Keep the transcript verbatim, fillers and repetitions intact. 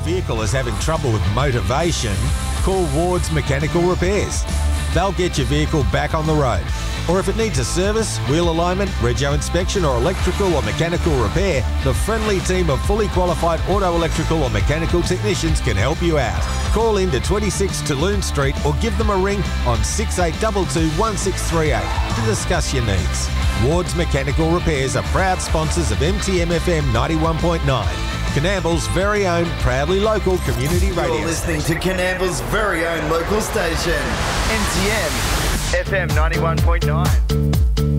vehicle is having trouble with motivation, call Ward's Mechanical Repairs. They'll get your vehicle back on the road. Or if it needs a service, wheel alignment, rego inspection or electrical or mechanical repair, the friendly team of fully qualified auto electrical or mechanical technicians can help you out. Call in to twenty-six Toulouse Street or give them a ring on six eight two two, one six three eight to discuss your needs. Ward's Mechanical Repairs are proud sponsors of M T M F M ninety-one point nine. Coonamble's very own, proudly local community radio. You're listening to Coonamble's very own local station, M T M F M ninety-one point nine.